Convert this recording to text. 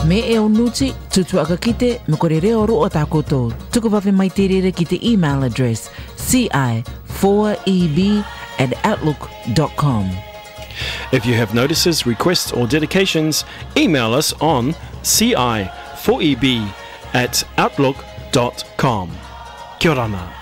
me e o nuti, tutu aka kite, me kore reo roa takoto. Tuku wawe mai te rere ki te email address ci4eb@outlook.com. If you have notices, requests or dedications, email us on ci4eb@outlook.com. Kia ora.